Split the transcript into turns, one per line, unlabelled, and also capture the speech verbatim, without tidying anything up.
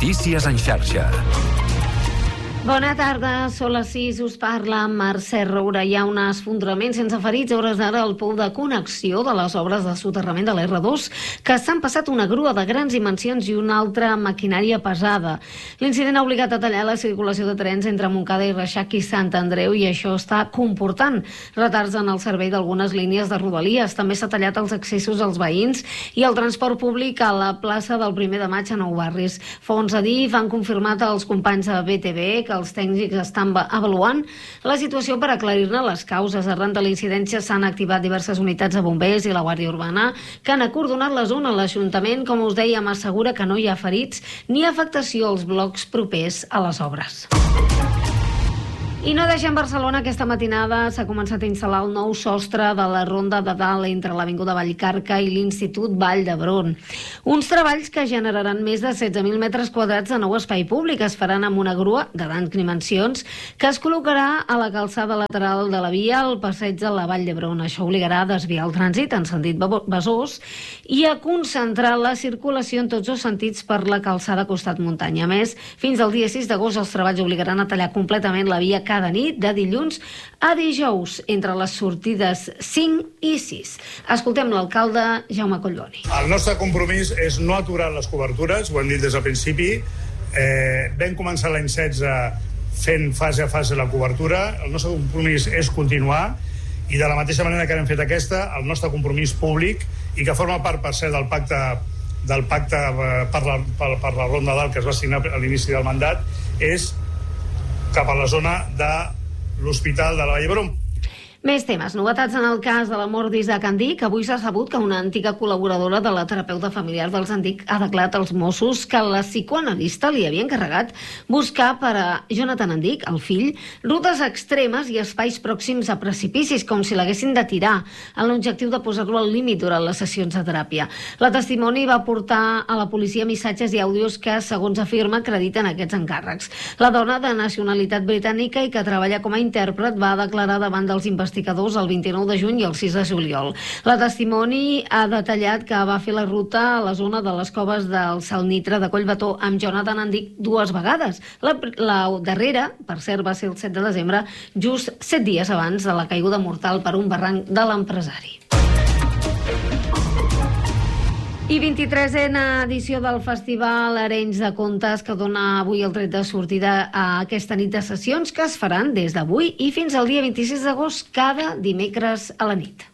Notícies en xarxa.
Bona tarda, són les sis, us parla Mercè Roura. Hi ha un esfondrament sense ferits a hores d'ara al pou de connexió de les obres de soterrament de l'erre dos, que s'han passat una grua de grans dimensions i una altra maquinària pesada. L'incident ha obligat a tallar la circulació de trens entre Montcada i Reixac i Sant Andreu, i això està comportant retards en el servei d'algunes línies de Rodalies. També s'ha tallat els accessos als veïns i el transport públic a la plaça del primer de maig a Nou Barris. Fons Adif han confirmat als companys de be te ve que els tècnics estan avaluant la situació per aclarir-ne les causes. Arran de la incidència s'han activat diverses unitats de bombers i la Guàrdia Urbana que han acordonat la zona. L'Ajuntament, com us dèiem, assegura que no hi ha ferits ni afectació als blocs propers a les obres. I no deixem Barcelona. Aquesta matinada s'ha començat a instal·lar el nou sostre de la Ronda de Dalt entre l'Avinguda Vallcarca i l'Institut Vall d'Hebron. Uns treballs que generaran més de setze mil metres quadrats de nou espai públic. Es faran amb una grua de grans dimensions que es col·locarà a la calçada lateral de la via al passeig de la Vall d'Hebron. Això obligarà a desviar el trànsit en sentit Besòs i a concentrar la circulació en tots els sentits per la calçada costat muntanya. A més, fins al dia sis d'agost els treballs obligaran a tallar completament la via cada nit de dilluns a dijous entre les sortides cinc i sis. Escoltem l'alcalde Jaume Collboni.
El nostre compromís és no aturar les cobertures, ho hem dit des del principi. Eh, vam començar l'any setze fent fase a fase la cobertura. El nostre compromís és continuar i de la mateixa manera que hem fet aquesta, el nostre compromís públic, i que forma part, per cert, del pacte del pacte per la, per, per la Ronda Dalt que es va signar a l'inici del mandat, és cap a la zona de l'Hospital de la Vall d'Hebron.
Més temes. Novetats en el cas de la mort d'Isaac Andic. Avui s'ha sabut que una antiga col·laboradora de la terapeuta familiar dels Andic ha declarat als Mossos que la psicoanalista li havia encarregat buscar per a Jonathan Andic, el fill, rutes extremes i espais pròxims a precipicis, com si l'haguessin de tirar, amb l'objectiu de posar-lo al límit durant les sessions de teràpia. La testimoni va portar a la policia missatges i àudios que, segons afirma, acrediten aquests encàrrecs. La dona, de nacionalitat britànica i que treballa com a intèrpret, va declarar davant dels investigadors el vint-i-nou de juny i el sis de juliol. La testimoni ha detallat que va fer la ruta a la zona de les coves del Salnitre de Collbató amb Jonathan Andic dues vegades. La, la darrera, per cert, va ser el set de desembre, just set dies abans de la caiguda mortal per un barranc de l'empresari. I vint-i-tresena edició del Festival Arenys de Contes, que dona avui el tret de sortida a aquesta nit de sessions que es faran des d'avui i fins al dia vint-i-sis d'agost cada dimecres a la nit.